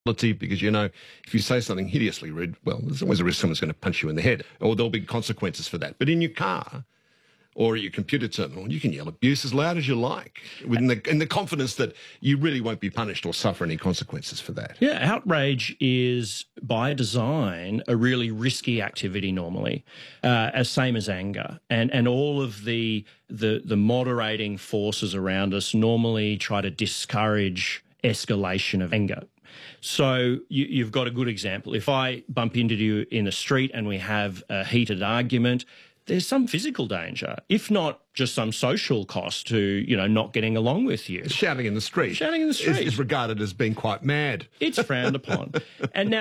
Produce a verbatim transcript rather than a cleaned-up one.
because, you know, if you say something hideously rude, well, there's always a risk someone's going to punch you in the head, or there'll be consequences for that. But in your car or at your computer terminal, you can yell abuse as loud as you like, in the, in the confidence that you really won't be punished or suffer any consequences for that. Yeah, outrage is, by design, a really risky activity normally, uh, as same as anger. And and all of the, the, the moderating forces around us normally try to discourage escalation of anger. So you, you've got a good example. If I bump into you in the street and we have a heated argument, there's some physical danger, if not just some social cost to, you know, not getting along with you. Shouting in the street. Shouting in the street. Is, is regarded as being quite mad. It's frowned upon. And now